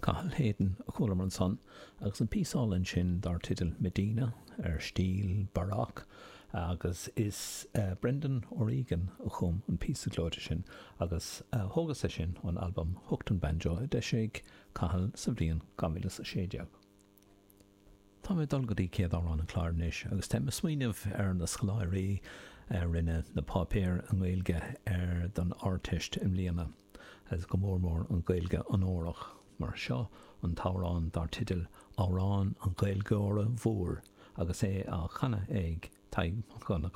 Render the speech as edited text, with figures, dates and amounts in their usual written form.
Cathal héan a chualam an son, agus an písálan sin dar titil Medina stíl Barak, agus is Brendan O'Regan a chum an písa glóide sin, agus thógas é sin an album Hooked on Banjo de séig Cathal sa bhliain 2016. Tá mé dulgadí céad árán an chláirnis, agus tá smaoinemh na scoláirí rinne na pápéir an Gaeilge don artist im líana, as go mór an Gaeilge an órach, mar seo an tárán dar titil Árán an Gaeilgeora Mhór, agus é a chana ag taig chuna